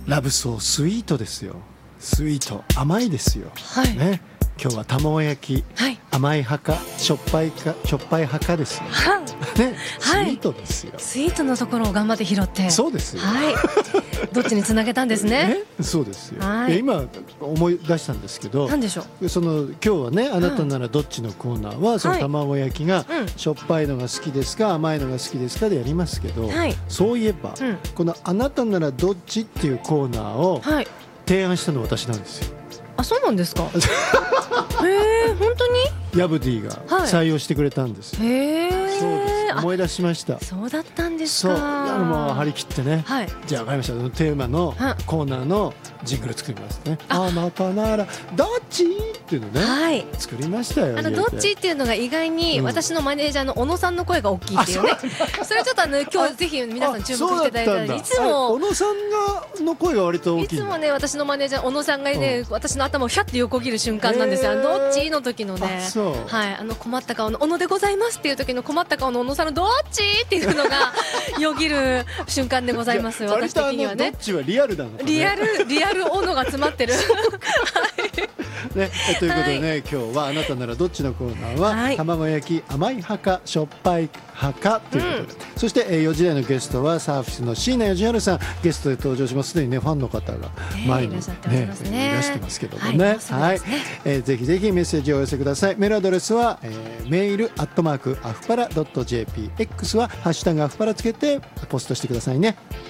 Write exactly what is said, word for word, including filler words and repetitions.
ラブソースイートですよ。スイート甘いですよ、 はいね、今日は卵焼き、 はい、 甘い派かしょっぱいかしょっぱい派かですよ、 はんね、スイはいートですよ、 スイートのところを頑張って拾ってそうですよ、 はいどっちにつなげたんですね。 ね、そうですよ、 はいえ今思い出したんですけど、 なんでしょう。 その今日はねあなたならどっちのコーナーはその卵焼きがうんしょっぱいのが好きですか甘いのが好きですかでやりますけど、 はいそういえば、 うんこのあなたならどっちっていうコーナーをはい提案したのは私なんですよ。 あ、そうなんですか。へえ、本当に。 ヤブディがはい採用してくれたんですよ、 へえ。 そうですあ思い出しました。 そうだったんですそうか。 あのもう張り切ってね、 はい。 じゃあ分かりましたそのテーマのはいコーナーのジングル作りますね。あなたならどっちっていうのね、 はい。 作りましたよ。 あの家でどっちっていうのが意外にうん私のマネージャーの小野さんの声が大きいっていうね。それちょっとあの今日ぜひ皆さん注目していただいたら、いつあ小も野さんがの声が割と大いきいんだ。 つもね私のマネージャー小野さんがね、 う私の頭をヒャッて横切る瞬間なんですよ。あのどっちの時のね。 あそうはい、あの困った顔の小野でございますっていう時の困った顔の小野さんのどっちっていうのがよぎる瞬間でございます。私的にはね割とあのどっ。ちはリアルなのかね。 リアルリアル小野が詰まってる。 ね、えということでね、今日はあなたならどっちのコーナーは、 はい卵焼き甘い派かしょっぱい派かということで、そして、えー、よじ台のゲストはサーフィスの椎名義治さんゲストで登場します。すでにねファンの方が前に、 いらっしゃっておりますねいらしてますけどもはいね、 もうすぐですねえーぜひぜひメッセージをお寄せください。メールアドレスは、えーメールアットマークアフパラドット ジェーピー X はハッシュタグアフパラつけてポストしてくださいね。